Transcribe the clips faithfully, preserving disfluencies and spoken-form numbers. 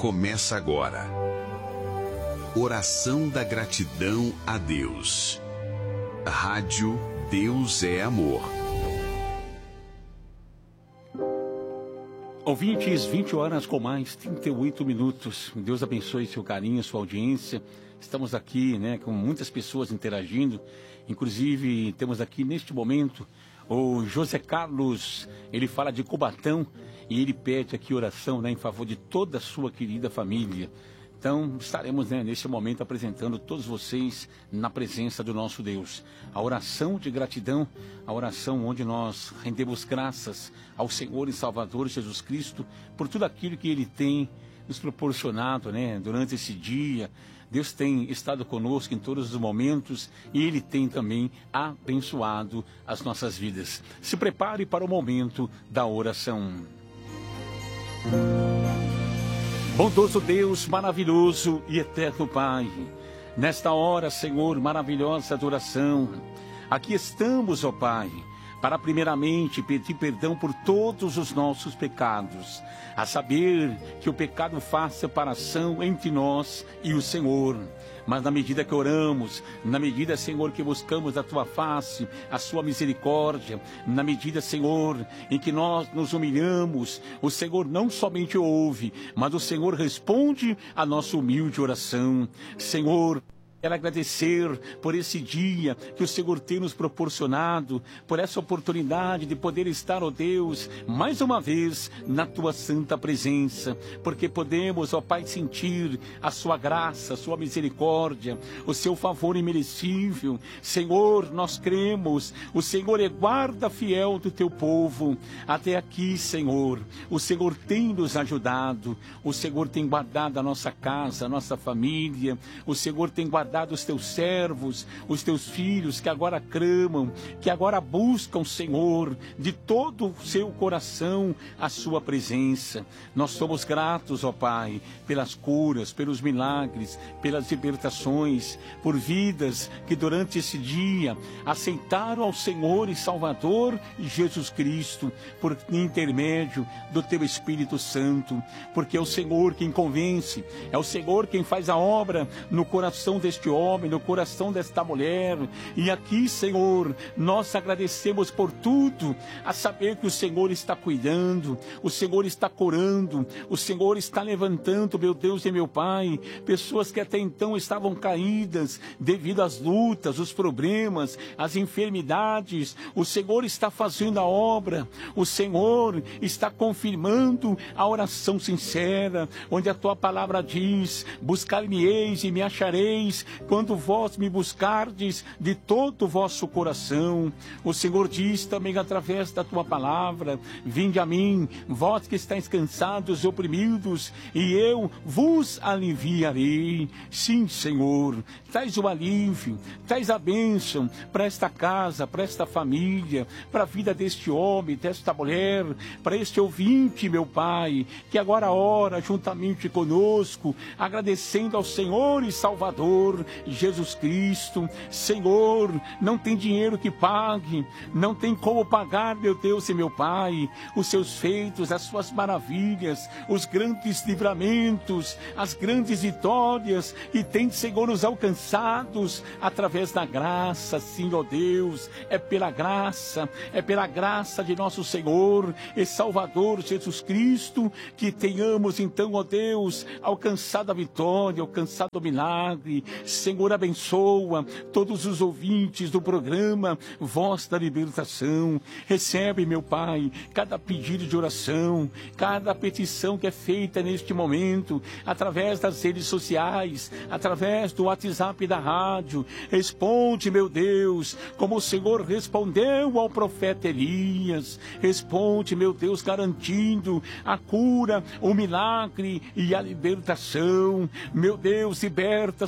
começa agora. Oração da gratidão a Deus. Rádio Deus é Amor. Ouvintes, vinte horas com mais trinta e oito minutos. Deus abençoe seu carinho, sua audiência. Estamos aqui, né, com muitas pessoas interagindo. Inclusive, temos aqui neste momento o José Carlos. Ele fala de Cubatão e ele pede aqui oração, né, em favor de toda a sua querida família. Então, estaremos, né, neste momento apresentando todos vocês na presença do nosso Deus. A oração de gratidão, a oração onde nós rendemos graças ao Senhor e Salvador Jesus Cristo por tudo aquilo que Ele tem nos proporcionado, né, durante esse dia. Deus tem estado conosco em todos os momentos e Ele tem também abençoado as nossas vidas. Se prepare para o momento da oração. Bondoso Deus, maravilhoso e eterno Pai, nesta hora, Senhor, maravilhosa adoração, aqui estamos, ó Pai, para primeiramente pedir perdão por todos os nossos pecados, a saber que o pecado faz separação entre nós e o Senhor. Mas na medida que oramos, na medida, Senhor, que buscamos a Tua face, a Sua misericórdia, na medida, Senhor, em que nós nos humilhamos, o Senhor não somente ouve, mas o Senhor responde a nossa humilde oração. Senhor, quero agradecer por esse dia que o Senhor tem nos proporcionado, por essa oportunidade de poder estar, ó Deus, mais uma vez na Tua santa presença, porque podemos, ó Pai, sentir a Sua graça, a Sua misericórdia, o Seu favor imerecível. Senhor, nós cremos, o Senhor é guarda fiel do Teu povo. Até aqui, Senhor, o Senhor tem nos ajudado, o Senhor tem guardado a nossa casa, a nossa família, o Senhor tem guardado os teus servos, os teus filhos que agora clamam, que agora buscam, Senhor, de todo o seu coração a sua presença. Nós somos gratos, ó Pai, pelas curas, pelos milagres, pelas libertações, por vidas que durante esse dia aceitaram ao Senhor e Salvador Jesus Cristo, por intermédio do teu Espírito Santo, porque é o Senhor quem convence, é o Senhor quem faz a obra no coração deste homem, no coração desta mulher. E aqui, Senhor, nós agradecemos por tudo, a saber que o Senhor está cuidando, o Senhor está curando, o Senhor está levantando, meu Deus e meu Pai, pessoas que até então estavam caídas devido às lutas, os problemas, as enfermidades. O Senhor está fazendo a obra, o Senhor está confirmando a oração sincera, onde a Tua palavra diz: buscar-me-eis e me achareis, quando vós me buscardes de todo o vosso coração. O Senhor diz também através da Tua palavra: vinde a mim, vós que estáis cansados e oprimidos, e eu vos aliviarei. Sim, Senhor, traz o alívio, traz a bênção para esta casa, para esta família, para a vida deste homem, desta mulher, para este ouvinte, meu Pai, que agora ora juntamente conosco, agradecendo ao Senhor e Salvador Jesus Cristo. Senhor, não tem dinheiro que pague, não tem como pagar, meu Deus e meu Pai, os seus feitos, as suas maravilhas, os grandes livramentos, as grandes vitórias, e tem, Senhor, nos alcançados através da graça. Sim, ó Deus, é pela graça, é pela graça de nosso Senhor e Salvador Jesus Cristo que tenhamos, então, ó Deus, alcançado a vitória, alcançado o milagre. Senhor, abençoa todos os ouvintes do programa Voz da Libertação. Recebe, meu Pai, cada pedido de oração, cada petição que é feita neste momento, através das redes sociais, através do WhatsApp da rádio. Responde, meu Deus, como o Senhor respondeu ao profeta Elias. Responde, meu Deus, garantindo a cura, o milagre e a libertação. Meu Deus, liberta, Senhor,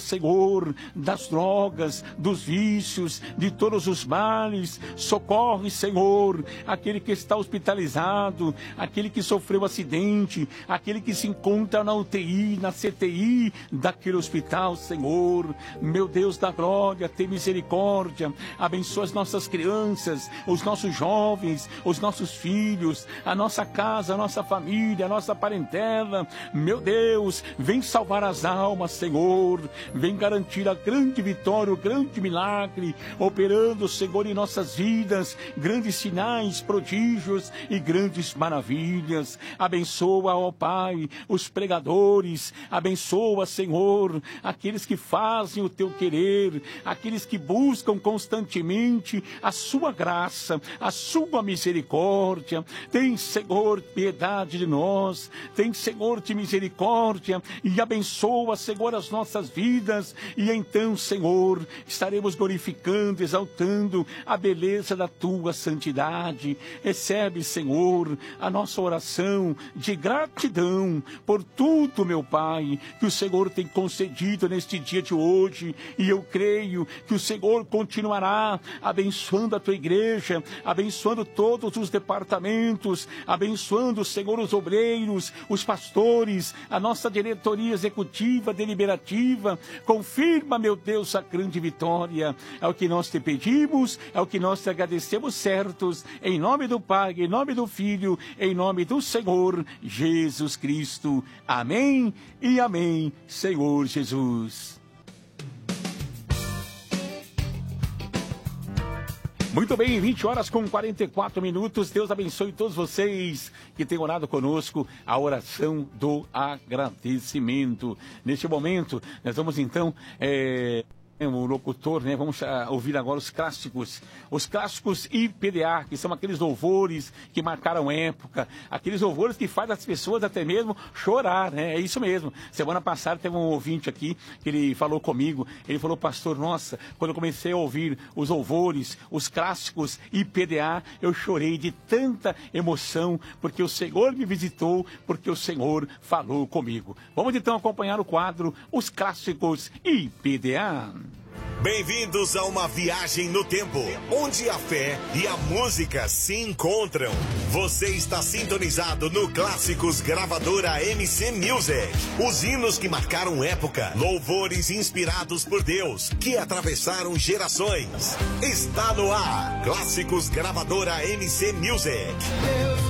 Senhor, das drogas, dos vícios, de todos os males. Socorre, Senhor, aquele que está hospitalizado, aquele que sofreu acidente, aquele que se encontra na U T I, na C T I daquele hospital, Senhor. Meu Deus da glória, tem misericórdia. Abençoa as nossas crianças, os nossos jovens, os nossos filhos, a nossa casa, a nossa família, a nossa parentela. Meu Deus, vem salvar as almas, Senhor. Vem garantir a grande vitória, o grande milagre, operando, Senhor, em nossas vidas, grandes sinais, prodígios e grandes maravilhas. Abençoa, ó Pai, os pregadores. Abençoa, Senhor, aqueles que fazem o teu querer, aqueles que buscam constantemente a sua graça, a sua misericórdia. Tem, Senhor, piedade de nós. Tem, Senhor, de misericórdia, e abençoa, Senhor, as nossas vidas. E então, Senhor, estaremos glorificando, exaltando a beleza da tua santidade. Recebe, Senhor, a nossa oração de gratidão por tudo, meu Pai, que o Senhor tem concedido neste dia de hoje. E eu creio que o Senhor continuará abençoando a tua igreja, abençoando todos os departamentos, abençoando, Senhor, os obreiros, os pastores, a nossa diretoria executiva, deliberativa. Confirma, meu Deus, a grande vitória. É o que nós te pedimos, é o que nós te agradecemos certos, em nome do Pai, em nome do Filho, em nome do Senhor Jesus Cristo. Amém e amém, Senhor Jesus. Muito bem, vinte horas com quarenta e quatro minutos. Deus abençoe todos vocês que têm orado conosco, a oração do agradecimento. Neste momento, nós vamos então... É... o locutor, né? Vamos uh, ouvir agora os clássicos, os clássicos I P D A, que são aqueles louvores que marcaram época, aqueles louvores que fazem as pessoas até mesmo chorar, né? É isso mesmo. Semana passada teve um ouvinte aqui, que ele falou comigo, ele falou: pastor, nossa, quando eu comecei a ouvir os louvores, os clássicos I P D A, eu chorei de tanta emoção, porque o Senhor me visitou, porque o Senhor falou comigo. Vamos então acompanhar o quadro Os Clássicos I P D A. Bem-vindos a uma viagem no tempo, onde a fé e a música se encontram. Você está sintonizado no Clássicos Gravadora M C Music. Os hinos que marcaram época, louvores inspirados por Deus, que atravessaram gerações. Está no ar, Clássicos Gravadora M C Music.